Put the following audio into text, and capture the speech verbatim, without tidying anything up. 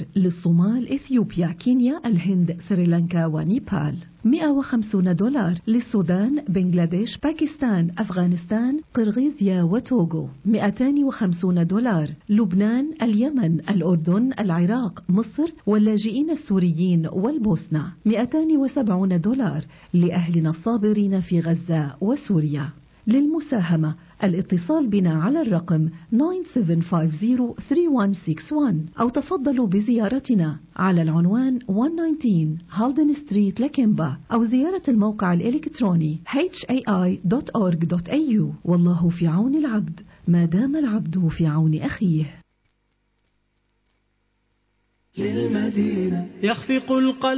للصومال، إثيوبيا، كينيا، الهند، سريلانكا ونيبال. مئة وخمسين دولار للسودان، بنغلاديش، باكستان، أفغانستان، قرغيزيا وتوغو. مئتين وخمسين دولار لبنان، اليمن، الأردن، العراق، مصر واللاجئين السوريين والبوسنة. مئتين وسبعين دولار لأهلنا الصابرين في غزة وسوريا. للمساهمة الاتصال بنا على الرقم تسعة سبعة خمسة صفر ثلاثة واحد ستة واحد أو تفضلوا بزيارتنا على العنوان مئة وتسعة عشر هالدن ستريت لكيمبا، أو زيارة الموقع الإلكتروني إتش إيه آي دوت أورج دوت إيه يو. والله في عون العبد ما دام العبد في عون أخيه. للمدينة يخفق القلب